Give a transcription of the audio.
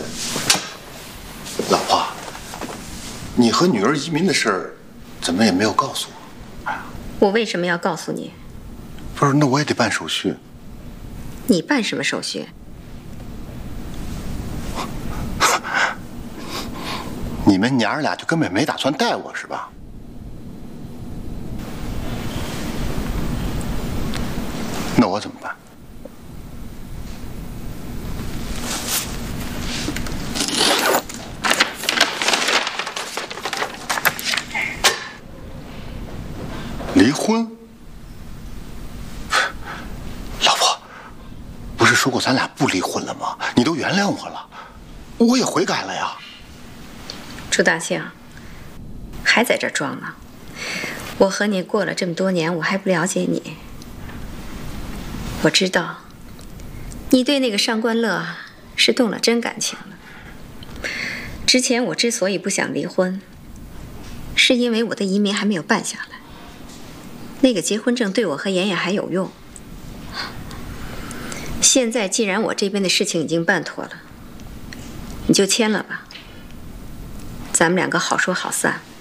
老婆，你和女儿移民的事儿，怎么也没有告诉我？ 我为什么要告诉你？ 不是，那我也得办手续。 你办什么手续？ 你们娘儿俩就根本没打算带我是吧？那我怎么办？离婚？老婆，不是说过咱俩不离婚了吗？你都原谅我了，我也悔改了呀。 朱大庆，还在这装呢？我和你过了这么多年，我还不了解你。我知道，你对那个上官乐是动了真感情了。之前我之所以不想离婚，是因为我的移民还没有办下来。那个结婚证对我和妍妍还有用。现在既然我这边的事情已经办妥了，你就签了吧。咱们两个好说好散。